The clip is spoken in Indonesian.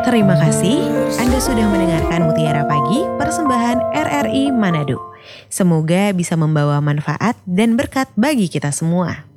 Terima kasih Anda sudah mendengarkan Mutiara Pagi persembahan RRI Manado. Semoga bisa membawa manfaat dan berkat bagi kita semua.